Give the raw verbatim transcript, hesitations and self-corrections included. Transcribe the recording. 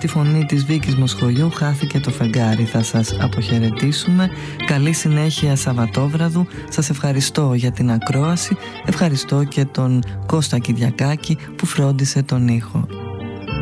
τη φωνή της Βίκης Μοσχολιού χάθηκε το φεγγάρι. Θα σας αποχαιρετήσουμε. Καλή συνέχεια Σαββατόβραδου. Σας ευχαριστώ για την ακρόαση. Ευχαριστώ και τον Κώστα Κυριακάκη που φρόντισε τον ήχο.